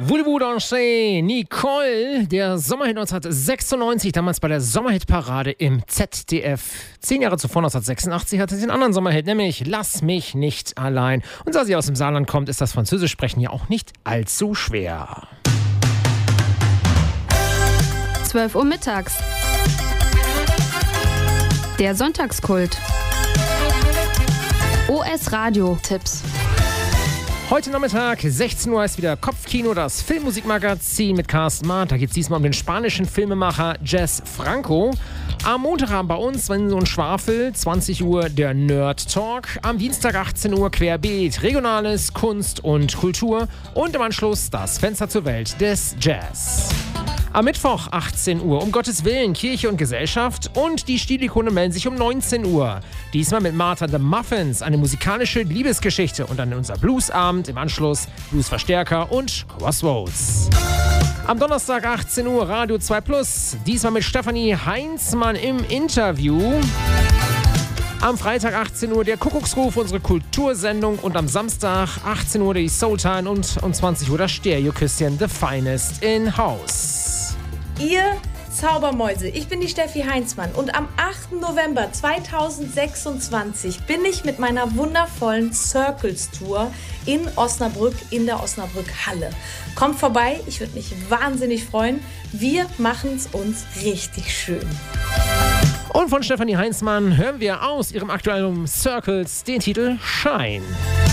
Voulez-vous danser? Nicole, der Sommerhit 1996, damals bei der Sommerhitparade im ZDF. 10 Jahre zuvor, 1986, hatte sie einen anderen Sommerhit, nämlich Lass mich nicht allein. Und da sie aus dem Saarland kommt, ist das Französischsprechen ja auch nicht allzu schwer. 12 Uhr mittags. Der Sonntagskult. OS Radio Tipps. Heute Nachmittag, 16 Uhr, ist wieder Kopfkino, das Filmmusikmagazin mit Carsten Maat. Da geht es diesmal um den spanischen Filmemacher Jess Franco. Am Montagabend bei uns, wenn so ein Schwafel, 20 Uhr der Nerd Talk. Am Dienstag 18 Uhr Querbeet, Regionales, Kunst und Kultur. Und im Anschluss das Fenster zur Welt des Jazz. Am Mittwoch 18 Uhr, um Gottes Willen, Kirche und Gesellschaft, und die Stilikone melden sich um 19 Uhr. Diesmal mit Martha the Muffins, eine musikalische Liebesgeschichte, und dann unser Bluesabend im Anschluss, Bluesverstärker und Crossroads. Am Donnerstag 18 Uhr Radio 2 Plus, diesmal mit Stefanie Heinzmann im Interview. Am Freitag 18 Uhr der Kuckucksruf, unsere Kultursendung, und am Samstag 18 Uhr die Soultime und um 20 Uhr das Stereo-Küsschen The Finest in House. Ihr Zaubermäuse, ich bin die Steffi Heinzmann und am 8. November 2026 bin ich mit meiner wundervollen Circles Tour in Osnabrück, in der Osnabrück Halle. Kommt vorbei, ich würde mich wahnsinnig freuen. Wir machen es uns richtig schön. Und von Stefanie Heinzmann hören wir aus ihrem aktuellen Album Circles den Titel Shine.